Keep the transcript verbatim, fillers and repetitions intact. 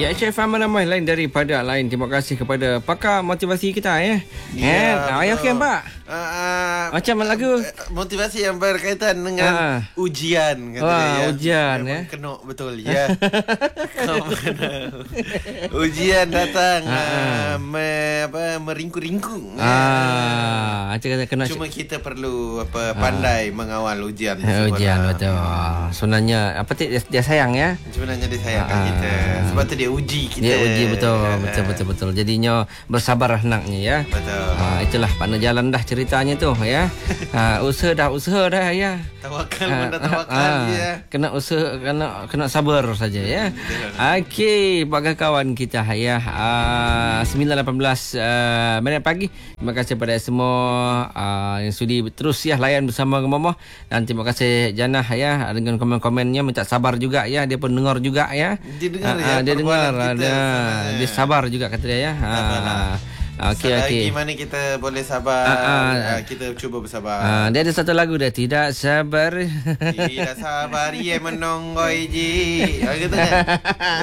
Ya, Chef ramai-ramai lain daripada lain. Terima kasih kepada pakar motivasi kita ya. Ya, ayah kan Pak? Uh, uh, Macam lagu motivasi yang berkaitan dengan uh, ujian kata Wah, dia, ya. ujian Memang ya. kena betul ya. Ujian datang uh, uh, me, apa meringkuk-ringkuk. Ah, ya. Kata kena Cuma kita perlu apa pandai uh, mengawal ujian. Uh, ujian betul. Sebenarnya apa dia, dia sayang ya. Sebenarnya dia sayangkan uh, kita. Sebab tu dia uji kita. Dia uji betul, betul betul betul. Jadinya bersabar hendaknya ya. Betul. Ah, itulah partner jalan dah ceritanya tu ya. Ah, usaha dah usaha dah ya. Tawakal Ah, mana tawakal ah, ya. Kena usaha, kena kena sabar saja ya. Okey, bagi kawan kita ya. Ah, sembilan lapan belas uh, minit pagi. Terima kasih kepada semua uh, yang sudi terus ya layan bersama Gemomoh, dan terima kasih Jannah ya dengan komen-komennya, minta sabar juga ya. Dia pun dengar juga ya. Dia dengar Ah, ya. ah, dia dengar kita ada sana. dia sabar juga kata dia ya. Ah, okey okey. Gimana kita boleh sabar? Ah, ah, ah, kita cuba bersabar. Ah, dia ada satu lagu dah, tidak sabar. Tidak sabar ia menonggoi ji. Ah, gitu kan?